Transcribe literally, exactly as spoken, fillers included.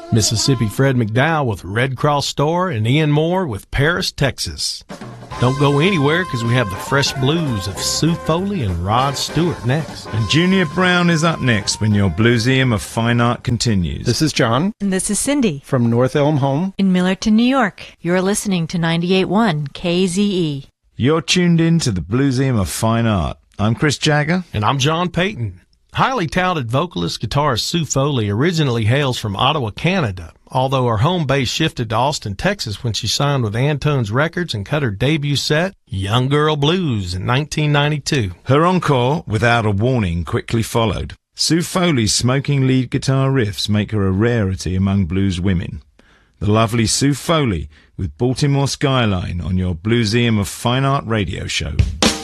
Mississippi Fred McDowell with Red Cross Store, and Ian Moore with Paris, Texas. Don't go anywhere because we have the fresh blues of Sue Foley and Rod Stewart next. And Junior Brown is up next when your Blueseum of Fine Art continues. This is John. And this is Cindy. From North Elm Home. In Millerton, New York. You're listening to ninety-eight point one K Z E. You're tuned in to the Blueseum of Fine Art. I'm Chris Jagger. And I'm John Payton. Highly touted vocalist guitarist Sue Foley originally hails from Ottawa, Canada, although her home base shifted to Austin, Texas when she signed with Antone's Records and cut her debut set, Young Girl Blues, in nineteen ninety-two. Her encore, Without a Warning, quickly followed. Sue Foley's smoking lead guitar riffs make her a rarity among blues women. The lovely Sue Foley with Baltimore Skyline on your Blueseum of Fine Art radio show.